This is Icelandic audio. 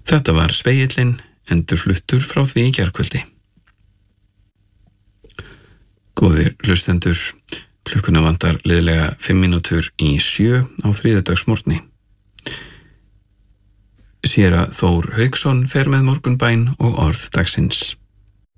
Þetta var Spegillinn, endurfluttur frá því í gærkvöldi. Góðir hlustendur, klukkuna vantar liðlega 5 mínútur í 7 á þriðjudagsmorgni. Séra Þór Hauksson fer með morgunbæn og orð dagsins.